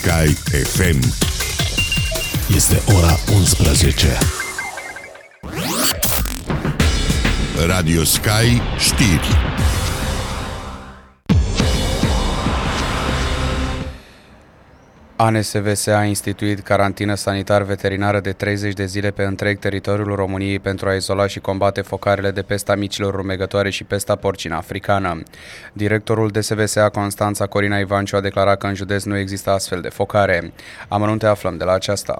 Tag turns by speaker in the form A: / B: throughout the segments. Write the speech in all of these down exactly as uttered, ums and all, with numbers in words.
A: Sky F M.
B: Este ora unsprezece.
A: Radio Sky știri.
C: A N S V S a instituit carantină sanitar-veterinară de treizeci de zile pe întreg teritoriul României pentru a izola și combate focarele de pesta micilor rumegătoare și pesta porcină africană. Directorul D S V S A Constanța Corina Ivanciu a declarat că în județ nu există astfel de focare. Amănunte aflăm de la aceasta.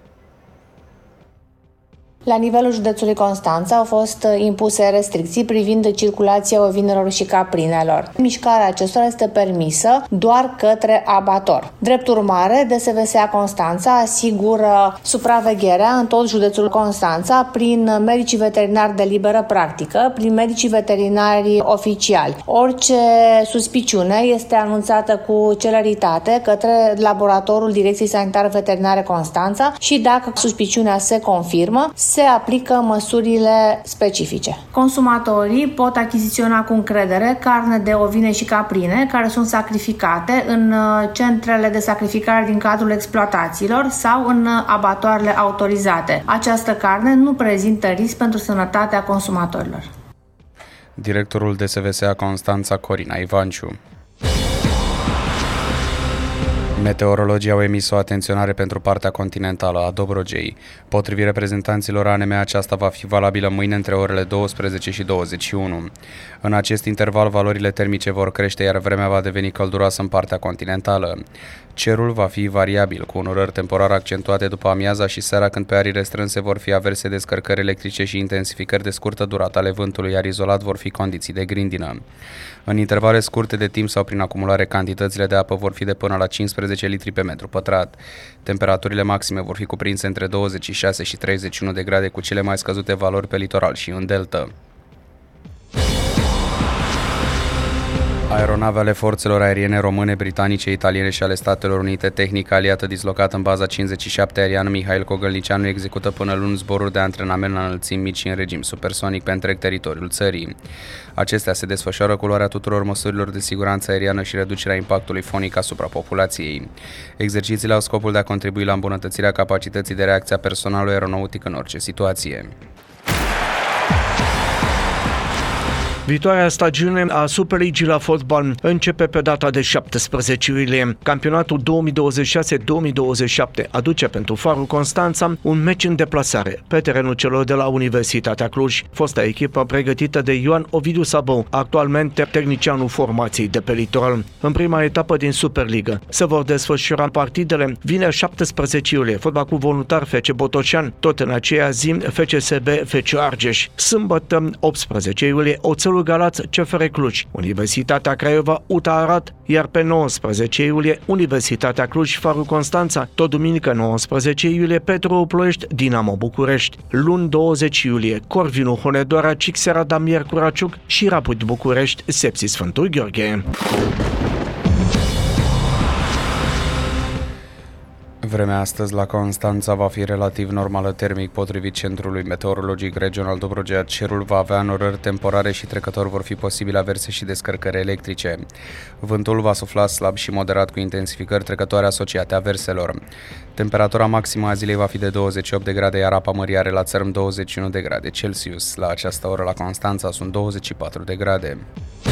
D: La nivelul județului Constanța au fost impuse restricții privind circulația ovinelor și caprinelor. Mișcarea acestora este permisă doar către abator. Drept urmare, D S V S A Constanța asigură supravegherea în tot județul Constanța prin medicii veterinari de liberă practică, prin medicii veterinari oficiali. Orice suspiciune este anunțată cu celeritate către laboratorul Direcției Sanitare Veterinare Constanța și dacă suspiciunea se confirmă, se aplică măsurile specifice. Consumatorii pot achiziționa cu încredere carne de ovine și caprine care sunt sacrificate în centrele de sacrificare din cadrul exploatațiilor sau în abatoarele autorizate. Această carne nu prezintă risc pentru sănătatea consumatorilor.
C: Directorul D S V S A Constanța Corina Ivanciu. Meteorologii au emis o atenționare pentru partea continentală a Dobrogei. Potrivit reprezentanților A N M, aceasta va fi valabilă mâine între orele douăsprezece și douăzeci și unu. În acest interval, valorile termice vor crește, iar vremea va deveni călduroasă în partea continentală. Cerul va fi variabil, cu unurări temporare accentuate după amiaza și seara, când pe arii restrânse vor fi averse descărcări electrice și intensificări de scurtă durată ale vântului, iar izolat vor fi condiții de grindină. În intervale scurte de timp sau prin acumulare, cantitățile de apă vor fi de până la cincisprezece litri pe metru pătrat. Temperaturile maxime vor fi cuprinse între douăzeci și șase și treizeci și unu de grade, cu cele mai scăzute valori pe litoral și în delta. Aeronavele forțelor aeriene române, britanice, italiene și ale Statelor Unite, tehnică aliată dislocată în baza cincizeci și șapte aeriană Mihail Cogălnicianu, execută până luni zboruri de antrenament la înălțimi mici în regim supersonic pe întreg teritoriul țării. Acestea se desfășoară cu luarea tuturor măsurilor de siguranță aeriană și reducerea impactului fonic asupra populației. Exercițiile au scopul de a contribui la îmbunătățirea capacității de reacție a personalului aeronautic în orice situație.
E: Viitoarea stagiune a Superligii la fotbal începe pe data de șaptesprezece iulie. Campionatul două mii douăzeci și șase două mii douăzeci și șapte aduce pentru Farul Constanța un meci în deplasare pe terenul celor de la Universitatea Cluj, fosta echipă pregătită de Ioan Ovidiu Sabău, actualmente tehnicianul formației de pe litoral. În prima etapă din Superligă se vor desfășura partidele vineri șaptesprezece iulie, Fotbal Club Voluntar F C Botoșani, tot în aceea zi F C S B F C Argeș. Sâmbătă optsprezece iulie, Oțelul Galați C F R Cluj, Universitatea Craiova U T A Arad, iar pe nouăsprezece iulie Universitatea Cluj Farul Constanța, tot duminică nouăsprezece iulie Petrol Ploiești Dinamo București, luni douăzeci iulie Corvinu Hunedoara Cixera Damier Curaciuc și Rapid București Sepsi Sfântul Gheorghe.
C: Vremea astăzi la Constanța va fi relativ normală termic. Potrivit Centrului Meteorologic Regional Dobrogea, cerul va avea înnorări temporare și trecător vor fi posibile averse și descărcări electrice. Vântul va sufla slab și moderat cu intensificări trecătoare asociate averselor. Temperatura maximă a zilei va fi de douăzeci și opt de grade, iar apa mării are la țărm douăzeci și unu de grade Celsius. La această oră la Constanța sunt douăzeci și patru de grade.